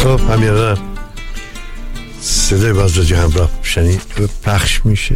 خب همین صدای باز رادیو همراه پخش میشه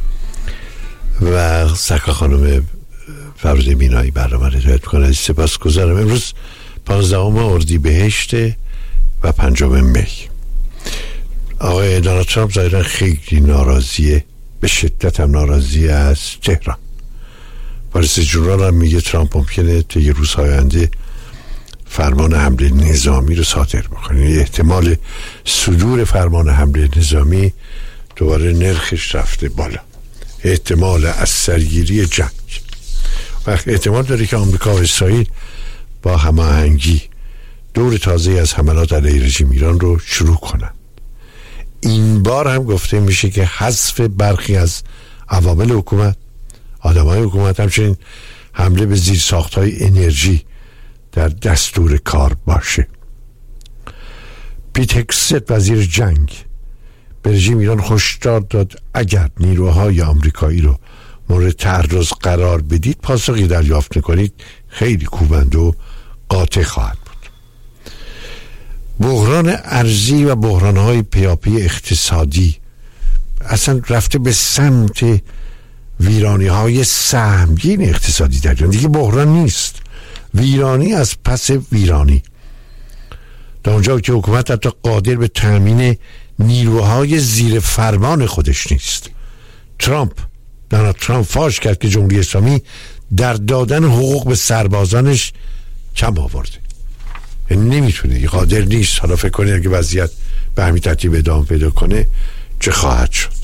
و سکا خانم فرزانه مینایی برنامه رو هدایت میکنه. سپاسگزارم. امروز 15 اردیبهشت و 5 می. آقای دونالد ترامپ ظاهرا خیلی ناراضیه، به شدت هم ناراضی از تهران. رئیس جمهور هم میگه ترامپ ممکنه تا یه روز آینده فرمان حمله نظامی رو صادر بکنه. احتمال صدور فرمان حمله نظامی دوباره نرخش رفته بالا. احتمال از سرگیری جنگ و احتمال داره که آمریکا و اسرائیل با هماهنگی دور تازه از حملات علیه رژیم ایران رو شروع کنن. این بار هم گفته میشه که حذف برخی از عوامل حکومت، آدمای حکومت، همچنین حمله به زیرساخت‌های انرژی در دستور کار باشه. پیت هگست وزیر جنگ به رژیم ایران هشدار داد اگر نیروهای آمریکایی رو مورد تعرض قرار بدید، پاسخی دریافت نکنید، خیلی کوبنده و قاطع خواهد بود. بحران ارزی و بحران‌های پیاپی اقتصادی اصلا رفته به سمت ویرانی‌های سهمگین اقتصادی در ایران. دیگه بحران نیست، ویرانی از پس ویرانی. تا اونجا که حکومت حتی قادر به تامین نیروهای زیر فرمان خودش نیست. دونالد ترامپ فاش کرد که جمهوری اسلامی در دادن حقوق به سربازانش کم آورده، نمیتونه، قادر نیست. حالا فکر کنید اگه وضعیت به همین ترتیب ادامه پیدا کنه چه خواهد شد.